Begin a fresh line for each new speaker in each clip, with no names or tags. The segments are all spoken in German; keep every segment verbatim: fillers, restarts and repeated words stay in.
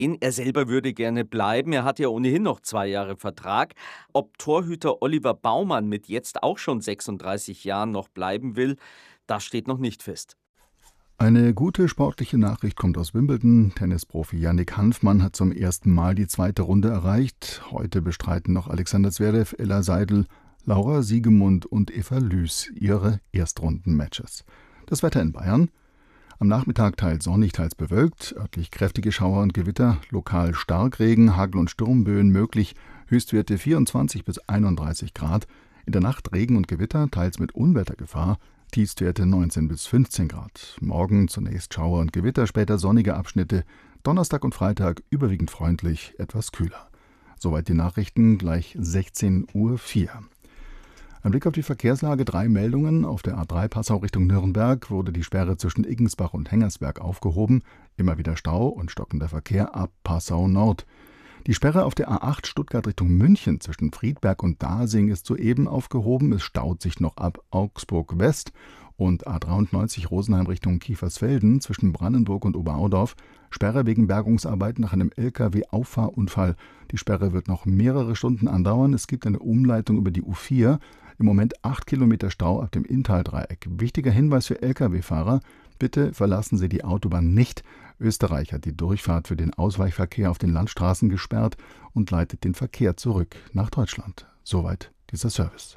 ihn. Er selber würde gerne bleiben. Er hat ja ohnehin noch zwei Jahre Vertrag. Ob Torhüter Oliver Baumann mit jetzt auch schon sechsunddreißig Jahren noch bleiben will, das steht noch nicht fest.
Eine gute sportliche Nachricht kommt aus Wimbledon. Tennisprofi Yannick Hanfmann hat zum ersten Mal die zweite Runde erreicht. Heute bestreiten noch Alexander Zverev, Ella Seidel, Laura Siegemund und Eva Lüß ihre Erstrunden-Matches. Das Wetter in Bayern: am Nachmittag teils sonnig, teils bewölkt, örtlich kräftige Schauer und Gewitter, lokal Starkregen, Hagel- und Sturmböen möglich, Höchstwerte vierundzwanzig bis einunddreißig Grad. In der Nacht Regen und Gewitter, teils mit Unwettergefahr, Tiefstwerte neunzehn bis fünfzehn Grad. Morgen zunächst Schauer und Gewitter, später sonnige Abschnitte. Donnerstag und Freitag überwiegend freundlich, etwas kühler. Soweit die Nachrichten, gleich sechzehn Uhr vier. Ein Blick auf die Verkehrslage, drei Meldungen. Auf der A drei Passau Richtung Nürnberg wurde die Sperre zwischen Iggensbach und Hengersberg aufgehoben. Immer wieder Stau und stockender Verkehr ab Passau Nord. Die Sperre auf der A acht Stuttgart Richtung München zwischen Friedberg und Dasing ist soeben aufgehoben. Es staut sich noch ab Augsburg West. Und A dreiundneunzig Rosenheim Richtung Kiefersfelden zwischen Brandenburg und Oberaudorf. Sperre wegen Bergungsarbeit nach einem L K W-Auffahrunfall. Die Sperre wird noch mehrere Stunden andauern. Es gibt eine Umleitung über die U vier. Im Moment acht Kilometer Stau ab dem Inntaldreieck. Wichtiger Hinweis für L K W-Fahrer: Bitte verlassen Sie die Autobahn nicht. Österreich hat die Durchfahrt für den Ausweichverkehr auf den Landstraßen gesperrt und leitet den Verkehr zurück nach Deutschland. Soweit dieser Service.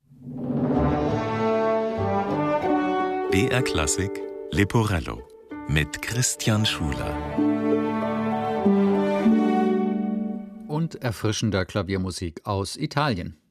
B R Klassik Leporello mit Christian Schuler.
Und erfrischender Klaviermusik aus Italien.